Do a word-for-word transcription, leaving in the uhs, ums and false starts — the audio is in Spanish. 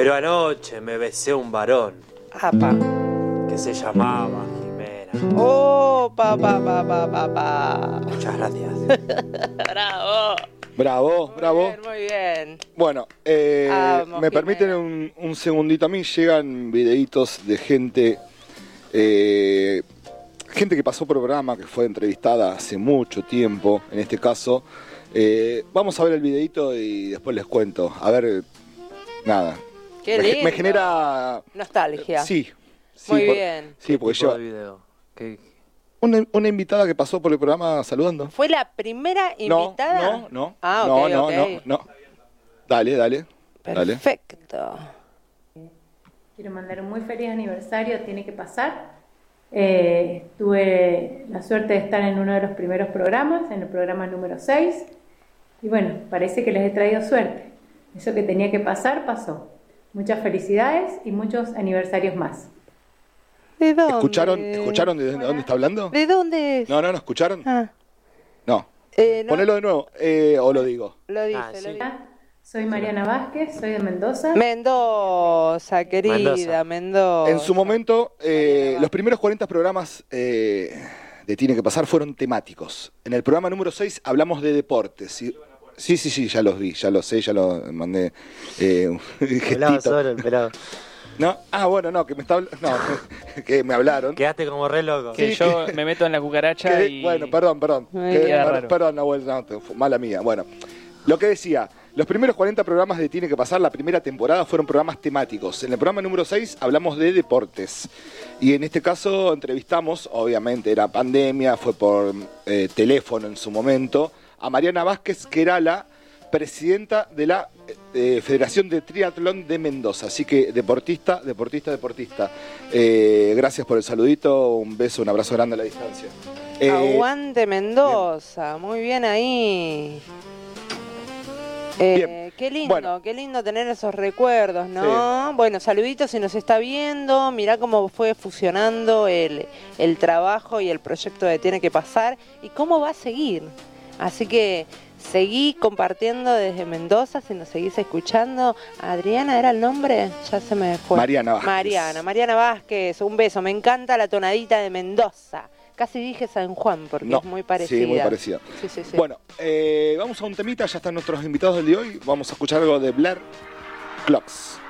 Pero anoche me besé un varón. Apa. Que se llamaba Jimena. Oh, pa, pa, pa, pa, pa, pa. Muchas gracias. Bravo. Bravo, Muy bravo. bien, muy bien. Bueno, eh, Vamos, me Jimena. permiten un, un segundito. A mí llegan videitos de gente, eh, gente que pasó por el programa, que fue entrevistada hace mucho tiempo, en este caso. Eh, vamos a ver el videito y después les cuento. A ver, nada. Qué me, lindo. me genera... Nostalgia. Sí. sí Muy por- bien. Sí, porque tipo lleva de video? ¿Qué? una, una invitada que pasó por el programa saludando. ¿Fue la primera No, invitada? no, no. Ah, no, ok, no, ok. no, no. Dale, dale. Dale. Perfecto. Quiero mandar un muy feliz aniversario, tiene que pasar. Eh, tuve la suerte de estar en uno de los primeros programas, en el programa número seis. Y bueno, parece que les he traído suerte. Eso que tenía que pasar, pasó. Muchas felicidades y muchos aniversarios más. ¿De dónde? ¿Escucharon, ¿Escucharon de dónde, dónde está hablando? ¿De dónde es? No, no, no, ¿escucharon? Ah, No. eh, no, Ponelo de nuevo, eh, o lo digo. Lo dice, Ah, lo sí. dice. Soy Mariana Vázquez, soy de Mendoza. Mendoza, querida, Mendoza. Mendoza. En su momento, eh, los primeros cuarenta programas eh, de Tiene que Pasar fueron temáticos. En el programa número seis hablamos de deportes. ¿Sí? Sí, sí, sí, ya los vi, ya lo sé, ya lo mandé. Eh, un Hablaba gestito. solo el pelado. ¿No? Ah, bueno, no, que me, está, habl- no, que me hablaron. Quedaste como re loco. Que Sí, yo me meto en la cucaracha Que- y... Bueno, perdón, perdón. Ay, Que- queda per- raro. perdón, Nahuel, no, te- fue mala mía. Bueno, lo que decía, los primeros cuarenta programas de Tiene que Pasar, la primera temporada, fueron programas temáticos. En el programa número seis hablamos de deportes. Y en este caso entrevistamos, obviamente era pandemia, fue por eh, teléfono en su momento, a Mariana Vázquez, que era la presidenta de la eh, Federación de Triatlón de Mendoza. Así que deportista, deportista, deportista. Eh, gracias por el saludito, un beso, un abrazo grande a la distancia. Eh, Aguante Mendoza, muy bien ahí. Eh, Bien. Qué lindo, Bueno. qué lindo tener esos recuerdos, ¿no? Bueno, saluditos si nos está viendo, mirá cómo fue fusionando el, el trabajo y el proyecto de Tiene que Pasar y cómo va a seguir. Así que seguí compartiendo desde Mendoza, si nos seguís escuchando. Adriana, ¿era el nombre? Ya se me fue. Mariana Vázquez. Mariana, Mariana Vázquez, un beso. Me encanta la tonadita de Mendoza. Casi dije San Juan porque No, es muy parecida. sí, muy parecida. Sí, sí, sí. Bueno, eh, vamos a un temita, ya están nuestros invitados del día de hoy. Vamos a escuchar algo de Blair Clocks.